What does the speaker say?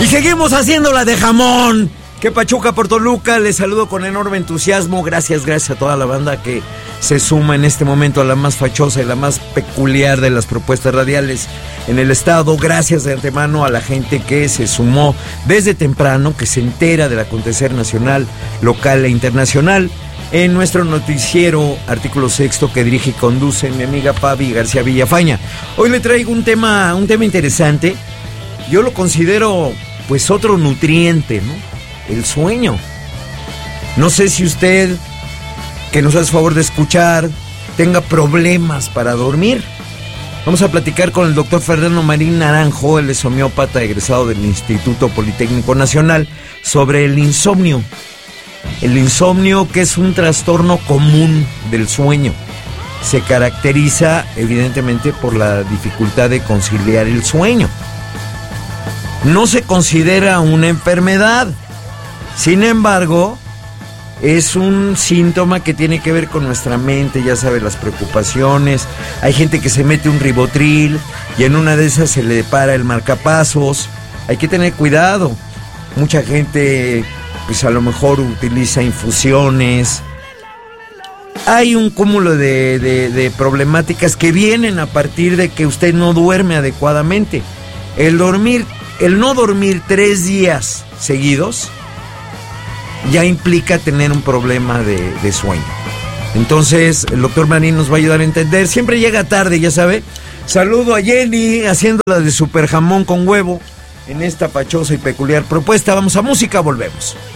Y seguimos haciéndola de jamón. Que Pachuca por Toluca, les saludo con enorme entusiasmo. Gracias a toda la banda que se suma en este momento a la más fachosa y la más peculiar de las propuestas radiales en el estado. Gracias de antemano a la gente que se sumó desde temprano, que se entera del acontecer nacional, local e internacional. En nuestro noticiero Artículo Sexto, que dirige y conduce mi amiga Fabi García Villafaña. Hoy le traigo un tema interesante. Yo lo considero pues otro nutriente, ¿no? El sueño. No sé si usted, que nos hace favor de escuchar, tenga problemas para dormir. Vamos a platicar con el doctor Fernando Marín Naranjo, él es homeópata egresado del Instituto Politécnico Nacional, sobre el insomnio. El insomnio, que es un trastorno común del sueño. Se caracteriza evidentemente por la dificultad de conciliar el sueño. No se considera una enfermedad. Sin embargo, es un síntoma que tiene que ver con nuestra mente, ya sabe, las preocupaciones. Hay gente que se mete un ribotril y en una de esas se le para el marcapasos. Hay que tener cuidado. Mucha gente, pues a lo mejor utiliza infusiones. Hay un cúmulo de problemáticas que vienen a partir de que usted no duerme adecuadamente. El no dormir 3 días seguidos ya implica tener un problema de sueño. Entonces el doctor Marín nos va a ayudar a entender. Siempre llega tarde, ya sabe. Saludo a Jenny haciéndola de super jamón con huevo en esta fachosa y peculiar propuesta. Vamos a música, volvemos.